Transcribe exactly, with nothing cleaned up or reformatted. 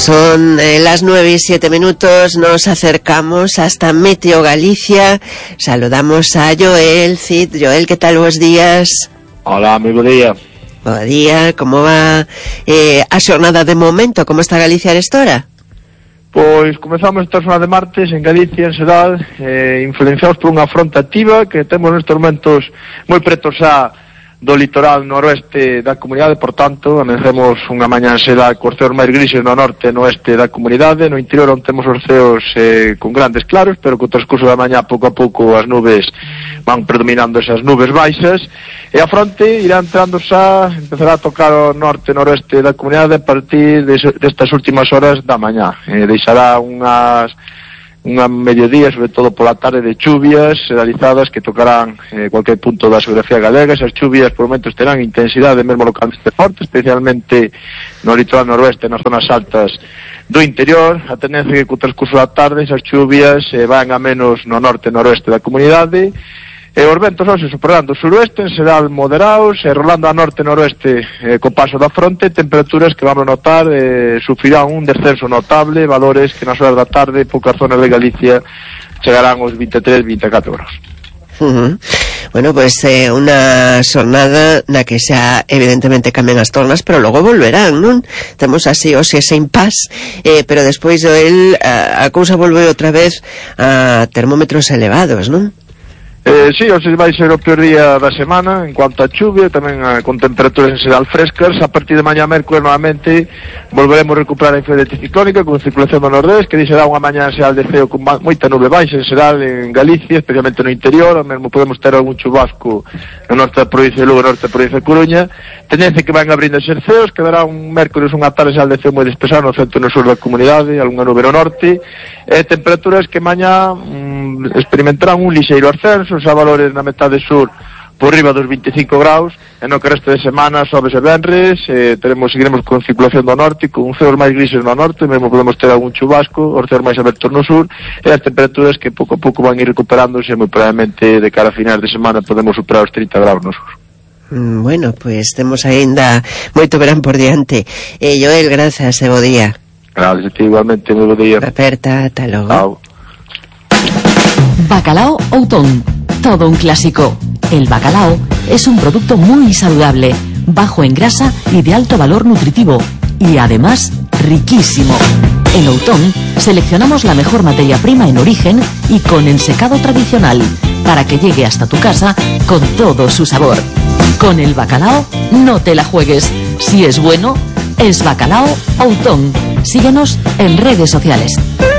Son eh, las nueve y siete minutos, nos acercamos hasta Meteo Galicia. Saludamos a Joel Cid. Joel, ¿qué tal? Buenos días. Hola, moi bo día. Bo día, como va eh, a xornada de momento? Como está Galicia a esta hora? Pois comezamos esta semana de martes en Galicia, en xeral, eh, influenciados por unha fronte activa que temos nestes momentos moi pretos a do litoral noroeste da comunidade, por tanto, amanecemos unha mañá xeral cos ceos máis grises no norte e no oeste da comunidade. No interior onde temos os ceos eh, con grandes claros, pero co transcurso da mañá pouco a pouco as nubes van predominando esas nubes baixas, e a fronte irá entrando xa, empezará a tocar o norte e noroeste da comunidade a partir de, destas últimas horas da mañá. Eh, deixará unhas unha mediodía, sobre todo pola tarde, de chuvias realizadas que tocarán eh, cualquier punto da xeografía galega. Esas chuvias por momentos terán intensidade mesmo localmente forte, especialmente no litoral noroeste, nas zonas altas do interior. A tendencia que co transcurso da tarde esas chuvias eh, van a menos no norte e noroeste da comunidade, e os ventos hoxe superando o suroeste, en xeral moderados, e rolando a norte e noroeste eh, co paso da fronte, temperaturas que vamos notar eh, sufrirán un descenso notable, valores que nas horas da tarde poucas zonas de Galicia chegarán aos vinte e tres, vinte e catro graus. Uh-huh. Bueno, pues eh, unha xornada na que xa evidentemente cambian as tornas, pero logo volverán, non? Temos así hoxe ese impas, eh, pero despois do el a, a cousa volve outra vez a termómetros elevados, non? Eh, sí, hoxe vai ser o peor día da semana en cuanto a chuvia, tamén a, con temperaturas en xeral frescas. A partir de mañá mércoles novamente volveremos a recuperar a influencia anticiclónica con circulación do nordés, que será unha mañá en xeral de ceo con moita nube baixa en xeral en Galicia, especialmente no interior. Ao mesmo podemos ter algún chubasco no norte da provincia de Lugo, norte da provincia de Coruña. Tendencia que van abrindo ser ceos, quedará un mércoles unha tarde xeral de ceo moi despesado no centro e no sur da comunidade, algunha nube no norte, e temperaturas que mañá mm, experimentarán un lixeiro ascenso, xa valores na metade sur por riba dos vinte e cinco graus, e no que resto de semana, sobes e venres, eh, teremos, seguiremos con circulación do norte, con ceos máis grises no norte, mesmo podemos ter algún chubasco, os ceos máis abertos no sur, e as temperaturas que pouco a pouco van ir recuperándose, moi probablemente de cara a finais de semana podemos superar os trinta graus no sur. Bueno, pues temos aínda moito verán por diante. Eh, Joel, grazas e bo día. Gracias, igualmente, moi bo día. Aperta, ata logo. Chao. Bacalao Outón, todo un clásico. El bacalao es un producto muy saludable, bajo en grasa y de alto valor nutritivo, y además riquísimo. En Outón seleccionamos la mejor materia prima en origen y con ensecado tradicional, para que llegue hasta tu casa con todo su sabor. Con el bacalao no te la juegues. Si es bueno, es Bacalao Outón. Síguenos en redes sociales.